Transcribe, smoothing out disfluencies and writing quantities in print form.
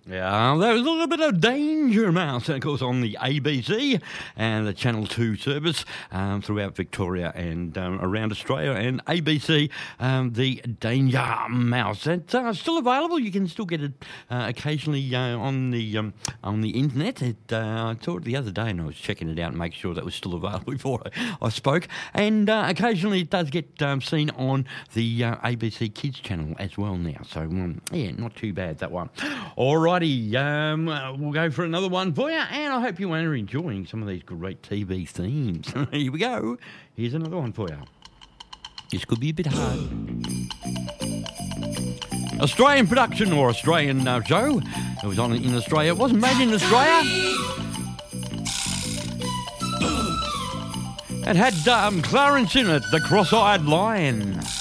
Yeah, there was a little bit of Danger Mouse, of course, on the ABC and the Channel 2 service throughout Victoria and around Australia, and ABC, the Danger Mouse. It's still available. You can still get it occasionally on the internet. I saw it the other day and I was checking it out and make sure that was still available before I spoke. And occasionally it does get seen on the ABC Kids channel as well now. So, yeah, not too bad, that one. All righty, we'll go for another one for you, and I hope you are enjoying some of these great TV themes. Here we go. Here's another one for you. This could be a bit hard. Australian production or Australian show. It was on in Australia. It wasn't made in Australia. It had Clarence in it, the cross-eyed lion.